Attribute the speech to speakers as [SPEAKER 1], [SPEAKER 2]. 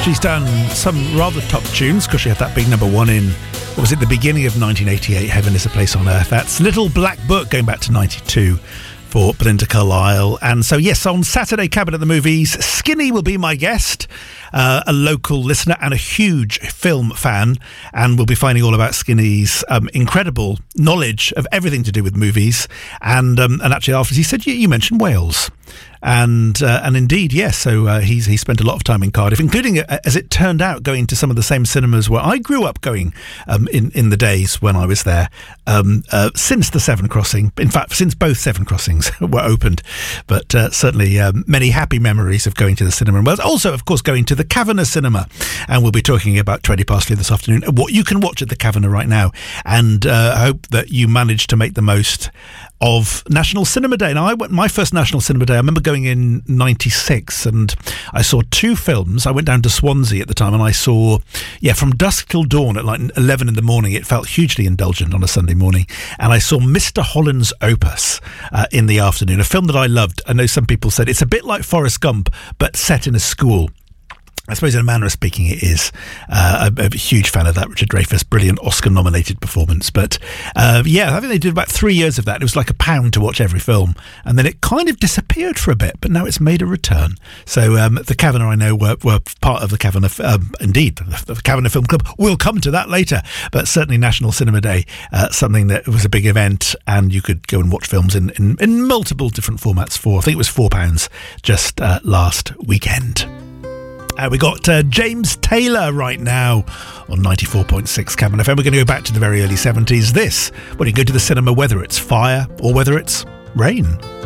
[SPEAKER 1] She's done some rather top tunes because she had that big number one in, what was it, the beginning of 1988, Heaven is a Place on Earth. That's Little Black Book, going back to 92 for Belinda Carlisle. And so, yes, on Saturday, Cabin at the Movies, Skinny will be my guest, a local listener and a huge film fan, and we'll be finding all about Skinny's incredible knowledge of everything to do with movies. And actually, after he said, you mentioned Wales. And indeed, yes. So he spent a lot of time in Cardiff, including, as it turned out, going to some of the same cinemas where I grew up going in the days when I was there. Since the Severn Crossing, in fact, since both Severn Crossings were opened, but certainly many happy memories of going to the cinema in Wales. Also, of course, going to the Kavanagh Cinema, and we'll be talking about 20 past 3 this afternoon. What you can watch at the Kavanagh right now, and I hope that you manage to make the most of National Cinema Day. Now, my first National Cinema Day, I remember going in 96, and I saw two films. I went down to Swansea at the time, and I saw, From Dusk Till Dawn at like 11 in the morning. It felt hugely indulgent on a Sunday morning. And I saw Mr. Holland's Opus in the afternoon, a film that I loved. I know some people said it's a bit like Forrest Gump, but set in a school. I suppose in a manner of speaking it is. I'm a huge fan of that. Richard Dreyfuss, brilliant Oscar-nominated performance. But I think they did about 3 years of that. It was like £1 to watch every film. And then it kind of disappeared for a bit, but now it's made a return. So the Kavanagh, I know, were part of the Kavanagh, indeed, the Kavanagh Film Club. We'll come to that later. But certainly National Cinema Day, something that was a big event, and you could go and watch films in multiple different formats for, I think it was £4 just last weekend. We got James Taylor right now on 94.6 Cabin FM. We're going to go back to the very early 70s. This, when you go to the cinema, whether it's fire or whether it's rain.